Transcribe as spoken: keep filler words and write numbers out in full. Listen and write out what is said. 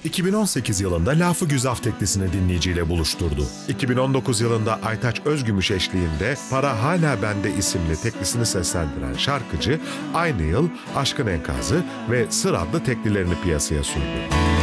iki bin on sekiz yılında Lafı Güzaf teklisini dinleyiciyle buluşturdu. iki bin on dokuz yılında Aytaç Özgümüş eşliğinde Para Hala Bende isimli teklisini seslendiren şarkıcı aynı yıl Aşkın Enkazı ve Sır adlı teklilerini piyasaya sürdü.